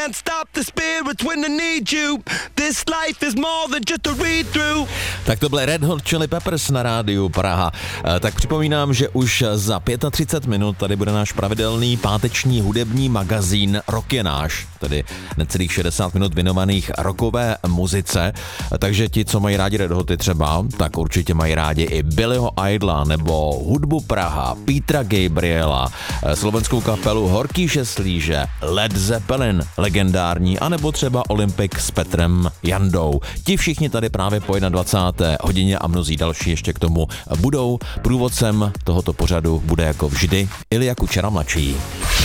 can't stop the spirits when they need you. This life is more than just a read-through. Tak to byl Red Hot Chili Peppers na rádiu Praha. Tak připomínám, že už za 35 minut tady bude náš pravidelný páteční hudební magazín Rock je náš, tedy necelých 60 minut věnovaných rockové muzice. Takže ti, co mají rádi Red Hoty třeba, tak určitě mají rádi i Billyho Idla nebo hudbu Praha, Petra Gabriela, slovenskou kapelu Horký šeslíže, Led Zeppelin, legendární, anebo třeba Olympic s Petrem Jandou. Ti všichni tady právě po 21. hodině a mnozí další ještě k tomu budou. Průvodcem tohoto pořadu bude jako vždy Ilja Kučera mladší.